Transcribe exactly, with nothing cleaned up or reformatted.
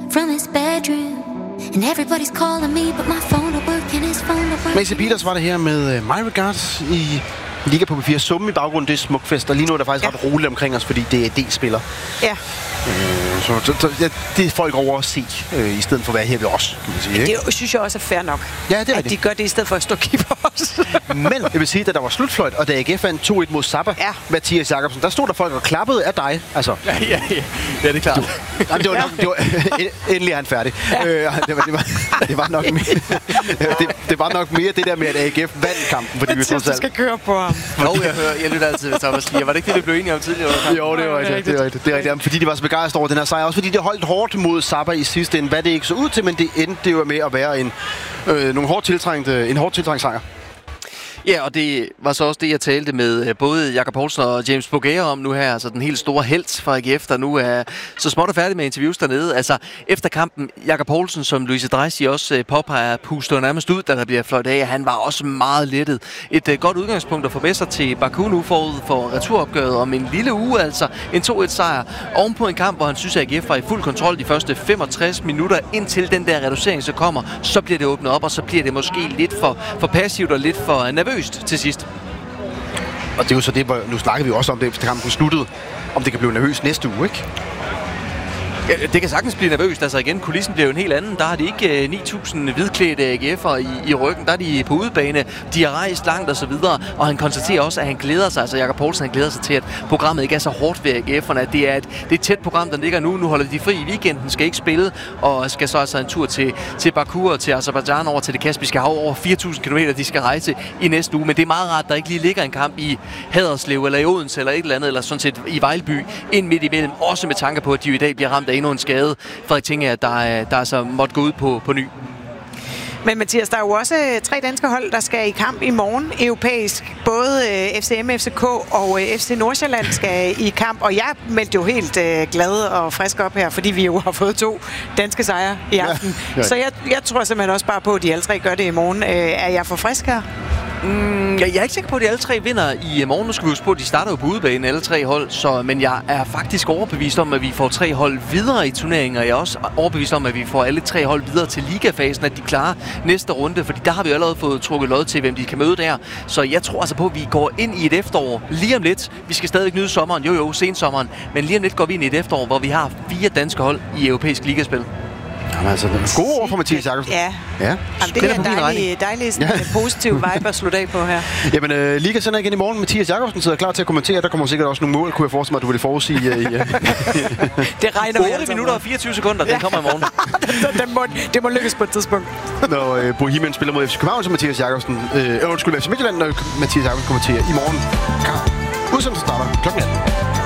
from his bedroom. And everybody's calling me, but my phone don't work and his phone don't work. Macy Peters var det her med My Regards i Liga på B fire. Summen i baggrunden, det er Smukfest, og lige nu er der faktisk ja. ret roligt omkring os, fordi det er D-spiller. Ja. Øh, så så, så ja, det er folk over at se, øh, i stedet for at være her ved os, kan man sige. Ikke? Det synes jeg også er fair nok, ja, det er at det. de gør det i stedet for at stå og kigge på os. Men jeg vil sige, da der var slutfløjt, og da A G F vandt to et mod Zappa, ja. Mathias Jakobsen, der stod der folk og klappede af dig. Altså. Ja, ja, ja. ja det er klart. Du, jamen, det var nok, det var, endelig er han færdig. Ja. Øh, det, var, det, var, det, var nok mere, det, det var nok mere det der med, at A G F vandt kampen. Fordi jeg vi skal køre på ham. Jo, jeg, hører, jeg lytter altid ved Thomas Lier. Var det ikke det, vi blev enige om tidligere? Jo, det var rigtigt. Det er rigtigt. Det er rigtigt. Fordi de var så begejstrede over den her sejr. Også fordi de holdt hårdt mod Zappa i sidste ende. Hvad det ikke så ud til, men det endte jo med at være en, øh, nogle hårdt tiltrængte, en hårdt tiltrængt sejr. Ja, og det var så også det, jeg talte med både Jakob Poulsen og James Bogaer om nu her. Altså den helt store helt fra A G F, der nu er så småt og færdig med interviews dernede. Altså efter kampen, Jakob Poulsen, som Louise Dreisig også påpeger, puster nærmest ud, da der bliver fløjt af. Han var også meget lettet. Et uh, godt udgangspunkt at få med sig til Baku nu forud for returopgøret om en lille uge, altså en to et sejr. Ovenpå en kamp, hvor han synes, at A G F var i fuld kontrol de første femogtres minutter, indtil den der reducering så kommer. Så bliver det åbnet op, og så bliver det måske lidt for, for passivt og lidt for nervøst til sidst. Og det er jo så det, hvor nu snakker vi også om det, efter kampen sluttede, om det kan blive nervøst næste uge, ikke? Ja, det kan sagtens blive nervøst. Altså igen, kulissen bliver jo en helt anden. Der har de ikke uh, ni tusind hvidklædte A G F'ere i, i ryggen. Der er de på udebane. De har rejst langt og så videre. Og han konstaterer også, at han glæder sig. Altså Jakob Poulsen, han glæder sig til, at programmet ikke er så hårdt ved A G F'erne. At det er et, det er et tæt program, der ligger nu. Nu holder de fri i weekenden, skal ikke spille. Og skal så altså en tur til, til Baku og til Aserbajdsjan over til det Kaspiske Hav. Over fire tusind kilometer, de skal rejse i næste uge. Men det er meget rart, der ikke lige ligger en kamp i Haderslev eller i Odense eller et eller andet. Eller sådan set i Vejlby. Ind midt imellem. Også med tanke på, at de i dag bliver ramt af endnu en skade. Frederik Tinge, at der, er, der er så måtte gå ud på, på ny. Men Mathias, der er jo også tre danske hold, der skal i kamp i morgen europæisk. Både F C M, F C K og F C Nordsjælland skal i kamp. Og jeg meldte jo helt øh, glad og frisk op her, fordi vi jo har fået to danske sejre i aften. Ja, ja. Så jeg, jeg tror simpelthen også bare på, at de alle tre gør det i morgen. Øh, er jeg for frisk her? Mm, jeg er ikke sikker på, at de alle tre vinder i morgen. Nu skal vi huske på, at de starter jo på udebane, alle tre hold. Så, men jeg er faktisk overbevist om, at vi får tre hold videre i turneringen. Og jeg er også overbevist om, at vi får alle tre hold videre til ligafasen, at de klarer næste runde. Fordi der har vi jo allerede fået trukket lod til, hvem de kan møde der. Så jeg tror altså på, at vi går ind i et efterår lige om lidt. Vi skal stadig nyde sommeren, jo jo, sensommeren. Men lige om lidt går vi ind i et efterår, hvor vi har fire danske hold i europæisk ligaspil. Jamen altså, gode ord for Mathias Jakobsen. Ja. ja. Jamen, det er en dejlig, dejlig sådan, ja. positiv vibe at slutte af på her. Jamen, uh, Liga sender igen i morgen. Mathias Jakobsen sidder klar til at kommentere. Der kommer sikkert også nogle mål, kunne jeg forestille mig, at du ville forudsige. Uh, ja. Det regner vi otte minutter og fireogtyve sekunder, ja. Den kommer i morgen. det, må, det må lykkes på et tidspunkt. Når uh, Bohemian spiller mod F C København, så Mathias Jakobsen, uh, undskyld, F C Midtjylland, når Mathias Jakobsen kommenterer i morgen. Udsendelsen starter klokken atten.